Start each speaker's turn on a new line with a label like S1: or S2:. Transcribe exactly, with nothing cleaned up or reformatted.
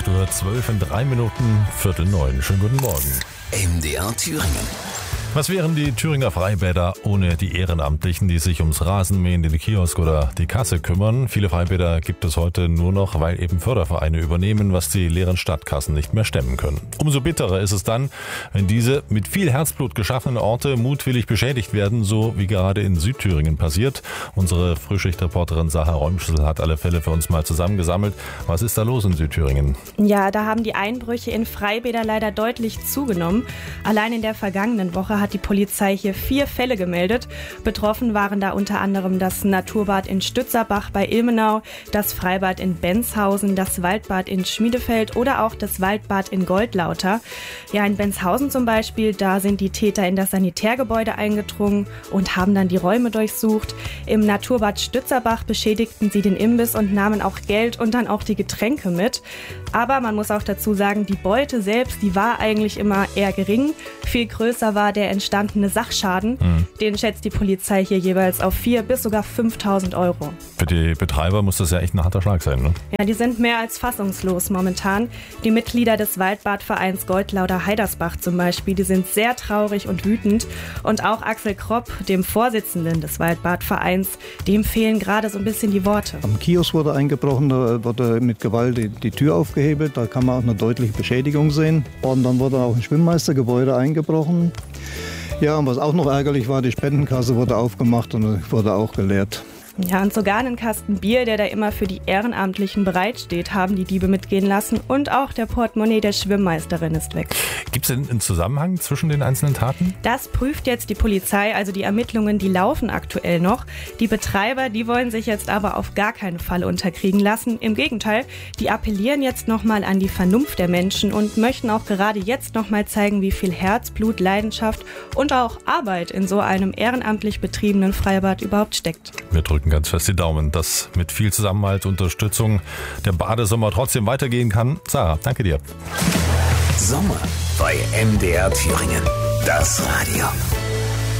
S1: acht Uhr zwölf in drei Minuten, Viertel neun. Schönen guten Morgen.
S2: M D R Thüringen.
S1: Was wären die Thüringer Freibäder ohne die Ehrenamtlichen, die sich ums Rasenmähen, den Kiosk oder die Kasse kümmern? Viele Freibäder gibt es heute nur noch, weil eben Fördervereine übernehmen, was die leeren Stadtkassen nicht mehr stemmen können. Umso bitterer ist es dann, wenn diese mit viel Herzblut geschaffenen Orte mutwillig beschädigt werden, so wie gerade in Südthüringen passiert. Unsere Frühschichtreporterin Sarah Räumschel hat alle Fälle für uns mal zusammengesammelt. Was ist da los in Südthüringen?
S3: Ja, da haben die Einbrüche in Freibäder leider deutlich zugenommen. Allein in der vergangenen Woche hat die Polizei hier vier Fälle gemeldet. Betroffen waren da unter anderem das Naturbad in Stützerbach bei Ilmenau, das Freibad in Benshausen, das Waldbad in Schmiedefeld oder auch das Waldbad in Goldlauter. Ja, in Benshausen zum Beispiel, da sind die Täter in das Sanitärgebäude eingedrungen und haben dann die Räume durchsucht. Im Naturbad Stützerbach beschädigten sie den Imbiss und nahmen auch Geld und dann auch die Getränke mit. Aber man muss auch dazu sagen, die Beute selbst, die war eigentlich immer eher gering. Viel größer war der entstandene Sachschaden. Mhm. Den schätzt die Polizei hier jeweils auf vier bis sogar fünftausend Euro.
S1: Für die Betreiber muss das ja echt ein harter Schlag sein, ne?
S3: Ja, die sind mehr als fassungslos momentan. Die Mitglieder des Waldbadvereins Goldlauter-Heidersbach zum Beispiel, die sind sehr traurig und wütend. Und auch Axel Kropp, dem Vorsitzenden des Waldbadvereins, dem fehlen gerade so ein bisschen die Worte.
S4: Am Kiosk wurde eingebrochen, da wurde mit Gewalt die, die Tür aufgehebelt. Da kann man auch eine deutliche Beschädigung sehen. Und dann wurde auch ein Schwimmmeistergebäude eingebrochen. Ja, und was auch noch ärgerlich war, die Spendenkasse wurde aufgemacht und wurde auch geleert.
S3: Ja, und sogar einen Kasten Bier, der da immer für die Ehrenamtlichen bereitsteht, haben die Diebe mitgehen lassen. Und auch der Portemonnaie der Schwimmmeisterin ist weg.
S1: Gibt es denn einen Zusammenhang zwischen den einzelnen Taten?
S3: Das prüft jetzt die Polizei, also die Ermittlungen, die laufen aktuell noch. Die Betreiber, die wollen sich jetzt aber auf gar keinen Fall unterkriegen lassen. Im Gegenteil, die appellieren jetzt nochmal an die Vernunft der Menschen und möchten auch gerade jetzt nochmal zeigen, wie viel Herzblut, Leidenschaft und auch Arbeit in so einem ehrenamtlich betriebenen Freibad überhaupt steckt.
S1: Wir drücken ganz fest die Daumen, dass mit viel Zusammenhalt, Unterstützung der Badesommer trotzdem weitergehen kann. Sarah, danke dir.
S2: Sommer bei M D R Thüringen. Das Radio.